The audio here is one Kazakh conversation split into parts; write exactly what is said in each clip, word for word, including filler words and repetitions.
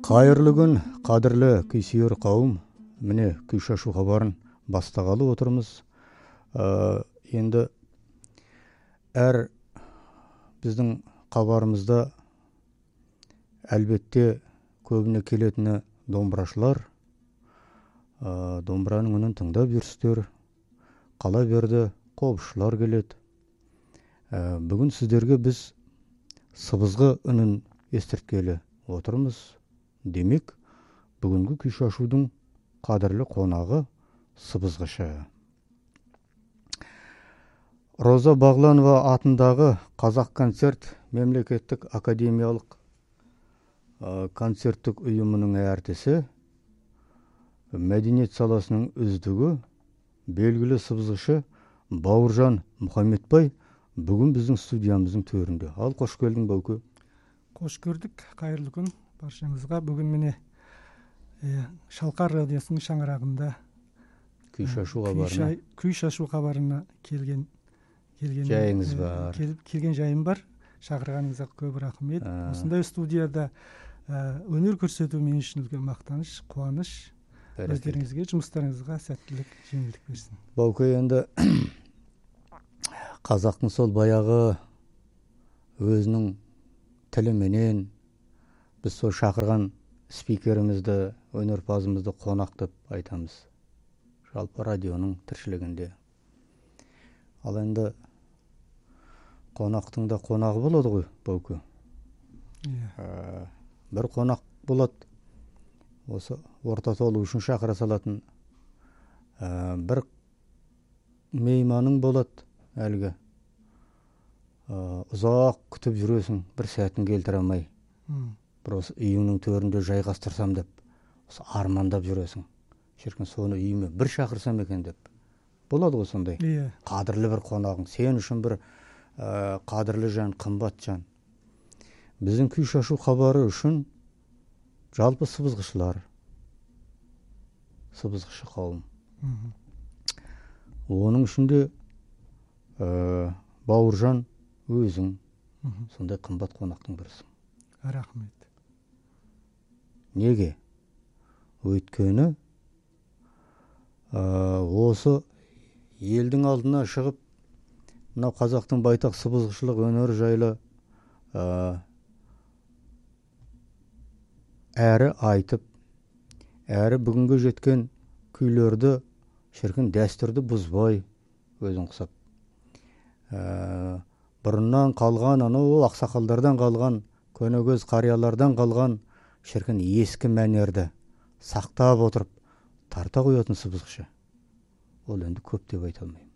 Қайырлы күн, қадірлі күйсүйер қауым. Міне күй шашу хабарын бастағалы отырмыз. Ә, енді әр біздің хабарымызда әлбетте көбіне келетіні домбырашылар. Ә, домбыраның үнін тыңдап жүрсіздер. Қала берді қобызшылар келеді. Ә, бүгін сіздерге біз сыбызғы үнін естірткелі отырмыз. Демек, бүгінгі күй шашудың қадірлі қонағы сыбызғышы. Роза Бағланова атындағы Қазақконцерт мемлекеттік академиялық ә, концерттік ұйымының әртісі, мәдениет саласының үздігі, белгілі сыбызғышы Бауыржан Мұхамедбай бүгін біздің студиямыздың төрінде. Ал қош келдің, Бауке. Қош көрдік, қайырлы күн баршаңызға. Бүгін міне е, Шалқар радиосының шаңырағында күй шашу хабарына күй шашу хабарына келген келген жайыңыз бар. Кел, келген жайым бар. Шақырғаныңызға көп рахмет. ә. Осындай студияда ә, өнер көрсету мен үшін үлкен мақтаныш, қуаныш. Өздеріңізге, жұмыстарыңызға сәттілік, жеңілдік берсін. Бауке, енді қазақтың сол баяғы өзінің тіліменен біз сол шақырған спикерімізді, өнерпазымызды қонақ деп айтамыз. Жалпы радионың тіршілігінде. Ал енді қонақтың да қонағы болады ғой, Бауке. Yeah. Ә, бір қонақ болады. Осы орта толу үшін шақыра салатын. Ә, бір мейманың болады әлгі. Ә, ұзақ күтіп жүресің, бір сәтін келтіре алмай. Mm. Бір осы үйіңнің төрінде жайғастырсам деп, осы армандап жүресің. Шіркін соны үйіме бір шақырсам екен деп. Болады ғой сондай. Yeah. Қадірлі бір қонағың, сен үшін бір ә, қадірлі жан, қымбат жан. Біздің күй шашу хабары үшін жалпы сыбызғышылар, сыбызғышы қауым. Mm-hmm. Оның ішінде ә, Бауыржан өзің Mm-hmm. сондай қымбат қонақтың бірісің. Рахмет. Неге? Өйткені ә, осы елдің алдына шығып, мынау қазақтың байтақ сыбызғышылық өнері жайлы ә, әрі айтып, әрі бүгінгі жеткен күйлерді, шіркін дәстүрді бұзбай өзің құсап. Ә, бұрыннан қалған, анау ақсақалдардан қалған, көнегөз қариялардан қалған шіркін ескі мәнерді сақтап отырып тарта қоятын сыбызғышы. Ол енді көп деп айта алмаймын.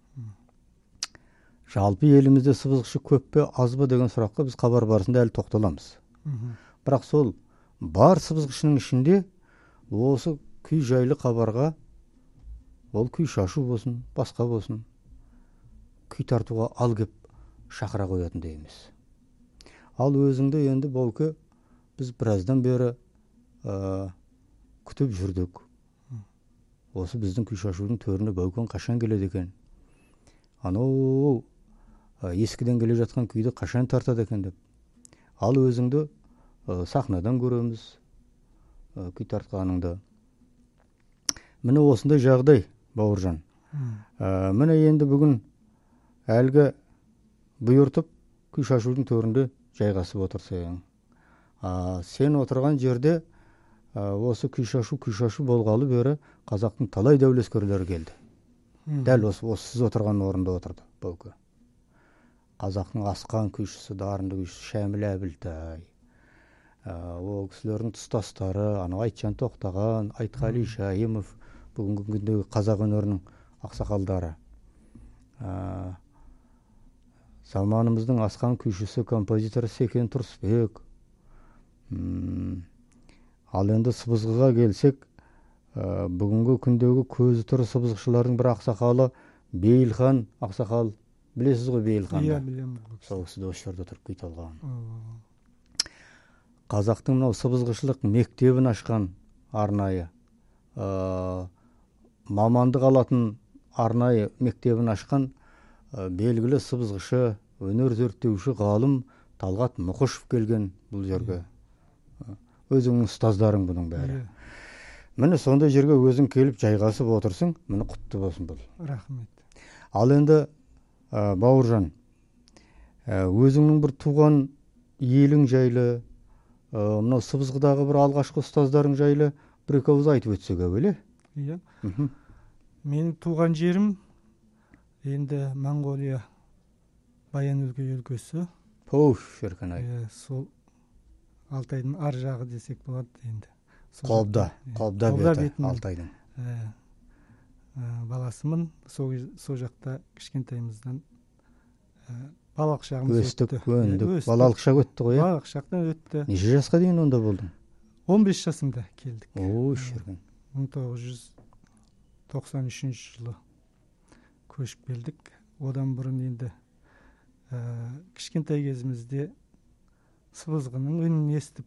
Жалпы елімізде сыбызғышы көп пе, аз ба деген сұраққа біз хабар барысында әлі тоқталамыз. Mm-hmm. Бірақ сол бар сыбызғышының ішінде осы күй жайлы хабарға, ол күй шашу болсын, басқа болсын, күй тартуға ал кеп шақыра қоятын да емес. Ал өзіңді енді, Бауке, біз біраздан бері ә, күтіп жүрдік. Осы біздің күй шашудың төріне Баукең қашан келеді екен? Анау ә, ескіден келе жатқан күйді қашан тартады екен деп. Ал өзіңді ә, сахнадан көреміз, ә, күй тартқаныңды. Міне осындай жағдай, Бауыржан. Ә, міне енді бүгін әлгі бұйыртып күй шашудың төрінде жайғасып отырсың. А, сен отырған жерде а, осы күй шашу, күй шашу болғалы бері қазақтың талай дәулескерлері келді. Mm-hmm. Дәл осы, осы сіз отырған орында отырды, Бауке. Қазақтың асқан күйшісі, дарынды күйшісі Шәміл Әбілтай. А, ол кісілердің тұстастары, анау Айтжан Тоқтаған, Айтқали Шайымов, бүгінгі күндегі қазақ өнерінің ақсақалдары. А, заманымыздың асқан күйшісі, композиторы Секен Тұрысбек. М-м. Ал енді сыбызғыға келсек, ә, бүгінгі күндегі көзі түрі сыбызғышылардың бір ақсақалы Бейілхан ақсақал. Білесіз ғой Бейілханды? Иә, білемін. Сол кісі осы жерде тұрып күй талған. Oh. Қазақтың мынау сыбызғышылық мектебін ашқан арнайы, ә, мамандық алатын арнайы мектебін ашқан ә, белгілі сыбызғышы, өнер зерттеуші ғалым Талғат Мұқышев келген бұл жерге. өзіңнің ұстаздарың бұның бәрі. Иә. Міне сондай жерге өзің келіп жайғасып отырсың, міне құтты болсын бұл. Рахмет. Ал енді ә, Бауыржан, ә, өзіңнің бір туған елің жайлы, ә, мынау Сыбызғыдағы бір алғашқы ұстаздарың жайлы бір екі ауыз айтып өтсек әуелі. Иә. Менің туған жерім енді Моңғолия Баян-өлгей өлкесі. Пуш, шіркін-ай. Иә, сол Алтайдың ар жағы десек болады енді. Қобда, Қобда беті Алтайдың. Баласымын. Сол жақта кішкентайымыздан балалық шағымыз өтті. Өстік, өндік. Балалық шақ өтті ғой, балалық шақтан өтті. Неше жасқа дейін онда болдың? он бес жасымда келдік. О, шіркін. мың тоғыз жүз тоқсан үшінші жылы көшіп келдік. Одан бұрын енді кішкентай кезімізде Сыбызғының үнін естіп.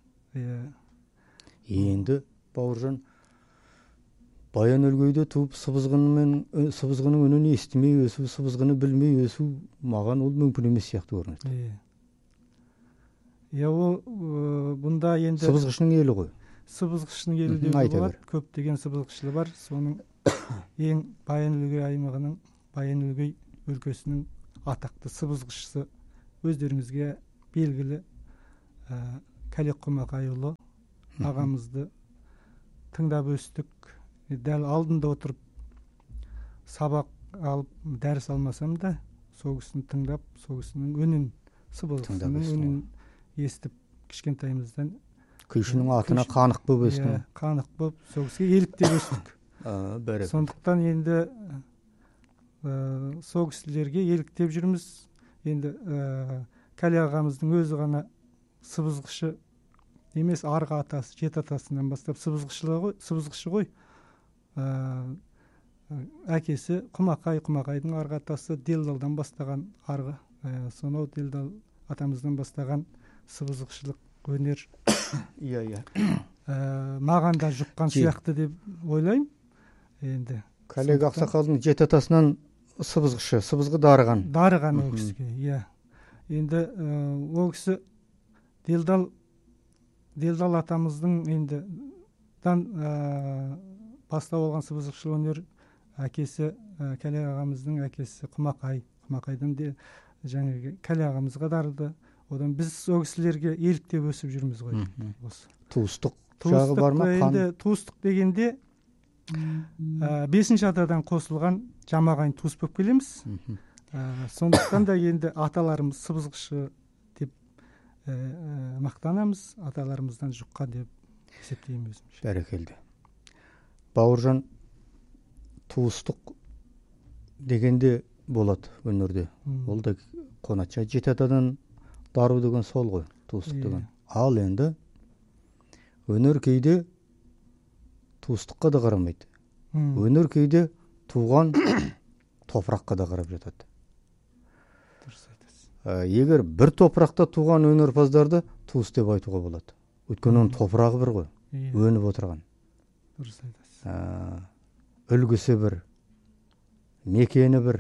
Енді Бауыржан, Баян-өлгейде туып Сыбызғының үнін естімей өсу, Сыбызғыны білмей өсу, маған ол мүмкін емес сияқты көрінеді. Иә, ол бұнда енді Сыбызғышының елі ғой. Сыбызғышының елі деуге болады. Көптеген сыбызғышылы бар. Соның ең Баян-өлгей аймағының, Баян-өлгей өлкесінің атақты сыбызғышысы өздеріңізге белгілі Кәлек Құмақайұлы ағамызды тыңдап өстік. Дәл алдында отырып сабақ алып дәріс алмасам да, сол кісіні тыңдап, сол кісінің үнін, сыбызғысының үнін естіп кішкентайымыздан күйшінің атына қанық болып өстің. Қанық болып, сол кісіге еліктеп өстік. Сондықтан енді сол кісілерге еліктеп жүрміз. Енді Кәлек ағамыздың өзі ғана сыбызғышы емес, арғы атасы, жеті атасынан бастап сыбызғышы ғой. Әкесі Құмақай, Құмақайдың арғы атасы Делдалдан бастаған арғы. Сонау Делдал атамыздан бастаған сыбызғышылық өнер маған да жұққан сияқты деп ойлаймын. Енді Кәлек ақсақалдың жеті атасынан сыбызғышы, сыбызғы дарыған. Дарыған ол кісіге, иә. Енді ол кісі Делдал Делдал атамыздың енді бастау алған сыбызғышылық өнер әкесі, Кәлек ағамыздың әкесі Құмақай, Құмақайдан де жаңағы Кәлек ағамызға дарыды. Одан біз ол кісілерге еліктеп өсіп жүрміз ғой. Туыстық жағы бар ма? Енді туыстық дегенде бесінші атадан қосылған жамағайын туыс болып келеміз. Сондықтан да енді аталарымыз сыбызғышы деп мақтанамыз, аталарымыздан жұққан деп есептеймін өзімше. Бәрекелді. Бауыржан, туыстық дегенде болады өнерде. Ол да қонатша жеті атадан дару деген сол ғой, туыстық деген. Ал енді өнер кейде туыстыққа да қарамайды. Өнер кейде туған топыраққа да қарап жатады. Егер бір топырақта туған өнерпаздарды туыс деп айтуға болады. Өйткені оның топырағы бір ғой, өніп отырған. Үлгісі бір, мекені бір,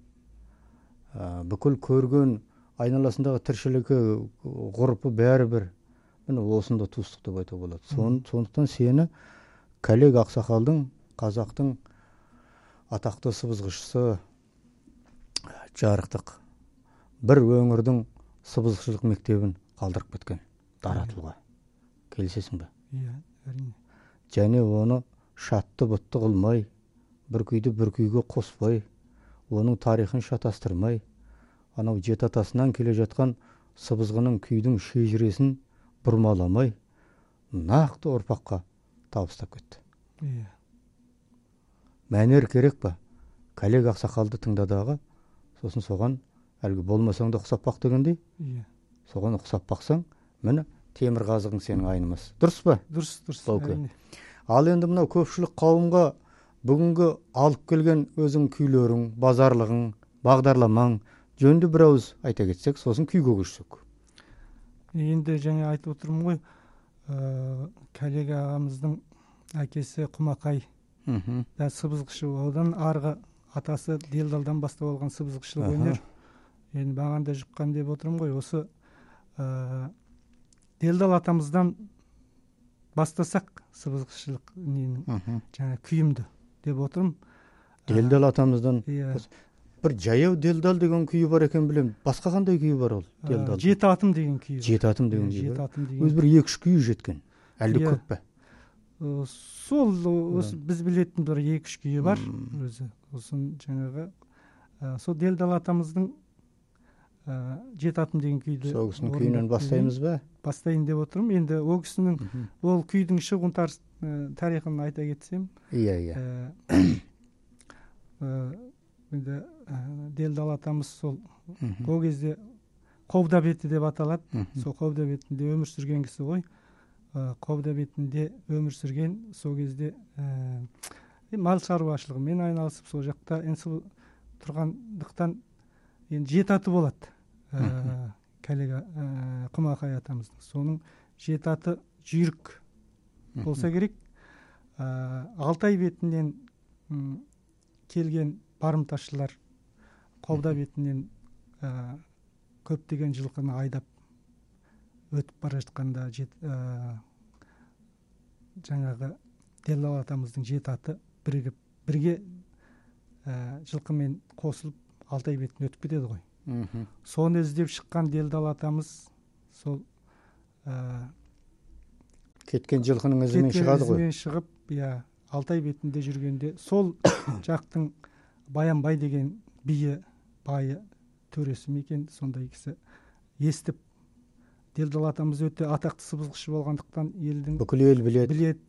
бүкіл көрген айналасындағы тіршілігі, ғұрпы бәрі бір. Міне осында туыстық деп айтуға болады. Сондықтан сені Кәлек ақсақалдың, қазақтың атақты сыбызғышысы, жарықтық бір өңірдің сыбызғышылық мектебін қалдырып кеткен, даратуға. Келісесің бе? Иә, әрине. Және оны шатты бұтты қылмай, бір күйді бір күйге қоспай, оның тарихын шатастырмай, анау жеті атасынан келе жатқан сыбызғының күйдің шежіресін бұрмаламай, нақты ұрпаққа табыстап кетті. Иә. Мәнер керек па? Кәлек ақсақалды тыңдадағы, сосын соған әлгі болмасаң да ұқсап бақ дегендей. Иә. Соған ұқсап бақсаң, міне темір қазығың сенің айнымас. Дұрыс па? Дұрыс, дұрыс. Әрине. Ал енді мынау көпшілік қауымға бүгінгі алып келген өзің күйлерің, базарлығың, бағдарламаң жөнді бір ауыз айта кетсек, сосын күйге көшсек. Енді жаңа айтып отырмын ғой, Кәлек ағамыздың әкесі Құмақай да сыбызғышы, одан арғы атасы Делдалдан бастап алған сыбызғышылық өнер. Енді маған да жұққан деп отырмын ғой. Осы Делдал атамыздан бастасақ сыбызғышылық ненің жаңа күйімді деп отырмын. Делдал атамыздан Иә. бір жаяу делдал деген күйі бар екен білем. Басқа қандай күйі бар ол делдал? Жеті атым деген күйі. Жеті атым деген күйі Жеті бар. атым деген. Өз бір екі үш күйі жеткен. Әлде Иә. көп пе? Э, Сол осы біз білетін бір екі үш күйі бар өзі. Осын жаңағы э, сол делдал атамыздың э, жеті атым деген күйді Сол кісінің орындап күйінен берейін. бастаймыз ба? Бастайын деп отырмын. Енді ол кісінің Мгм. ол күйдің шығу тарс- э, тарихын айта кетсем, Иә, иә. э, э, енді э, делдал атамыз сол Мгм. ол кезде Қобда беті деп аталады. Мгм. Сол Қобда бетінде өмір сүрген кісі ғой. Э, Қобда бетінде өмір сүрген, сол кезде э, мал шаруашылығымен айналысып, сол жақта енді сол тұрғандықтан енді жеті аты болады. Э, Кәлеге э, Құмақай атамыздың. Соның жеті аты жүйрік болса керек. Э, Алтай бетінен м, келген барымташылар Қобда бетінен э, көптеген жылқыны айдап өтіп бара жатқанда жет- э, жаңағы делдал атамыздың жеті аты бірігіп бірге э, жылқымен қосылып Алтай бетін өтіп кетеді ғой. Мгм. Соны іздеп шыққан делдал атамыз сол э, Кеткен жылқының ізімен кеткен шығады ғой. ізімен шығып, иә, Алтай бетінде жүргенде сол жақтың Баянбай деген биі байы төресі ме екен, сондай кісі естіп, делдал атамыз өте атақты сыбызғышы болғандықтан елдің Бүкіл ел біледі. білет,